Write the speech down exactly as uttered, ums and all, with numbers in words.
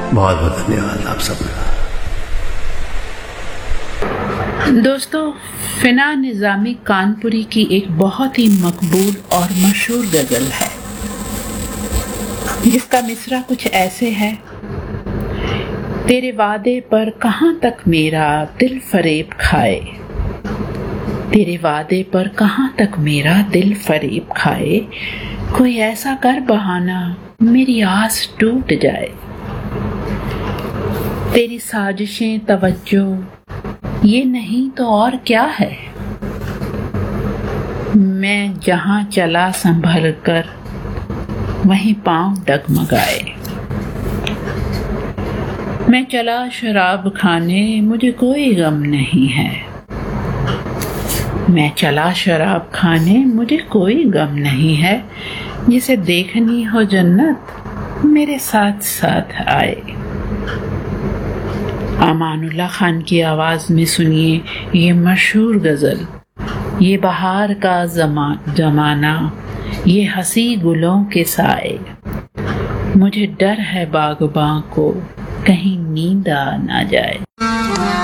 بہت بہت دھنیہ آپ سب کا. دوستو، فنا نظامی کانپوری کی ایک بہت ہی مقبول اور مشہور غزل ہے جس کا مصرع کچھ ایسے ہے: تیرے وعدے پر کہاں تک میرا دل فریب کھائے، تیرے وعدے پر کہاں تک میرا دل فریب کھائے، کوئی ایسا کر بہانہ میری آس ٹوٹ جائے، تیری سازشیں توجہ یہ نہیں تو اور کیا ہے، میں جہاں چلا سنبھل کر وہیں پاؤں ڈگمگائے، میں چلا شراب کھانے مجھے کوئی غم نہیں ہے، میں چلا شراب کھانے مجھے کوئی غم نہیں ہے، جسے دیکھنی ہو جنت میرے ساتھ ساتھ آئے. امان اللہ خان کی آواز میں سنیے یہ مشہور غزل، یہ بہار کا زمانہ، یہ ہنسی گلوں کے سائے، مجھے ڈر ہے باغباں کو کہیں نیند آ نہ جائے.